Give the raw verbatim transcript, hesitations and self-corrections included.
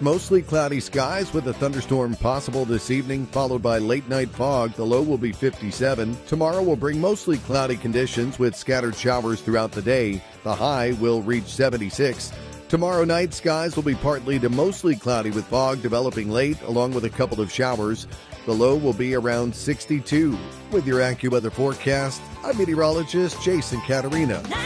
forecast, mostly cloudy skies with a thunderstorm possible this evening, followed by late night fog. The low will be fifty-seven. Tomorrow will bring mostly cloudy conditions with scattered showers throughout the day. The high will reach seventy-six. Tomorrow night, skies will be partly to mostly cloudy with fog developing late, along with a couple of showers. The low will be around sixty-two. With your AccuWeather forecast, I'm meteorologist Jason Caterina.